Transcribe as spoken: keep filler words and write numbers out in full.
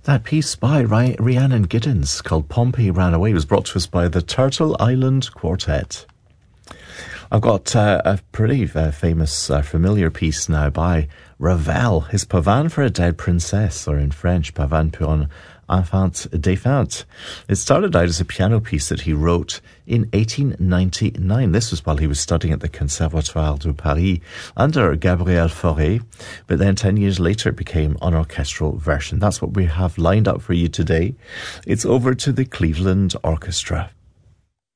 That piece by Ry- Rhiannon Giddens called Pompey Ran Away was brought to us by the Turtle Island Quartet. I've got uh, a pretty uh, famous, uh, familiar piece now by Ravel, his Pavane for a Dead Princess, or in French, Pavane pour un enfant défunt. It started out as a piano piece that he wrote in eighteen ninety-nine. This was while he was studying at the Conservatoire de Paris under Gabriel Fauré, but then ten years later it became an orchestral version. That's what we have lined up for you today. It's over to the Cleveland Orchestra.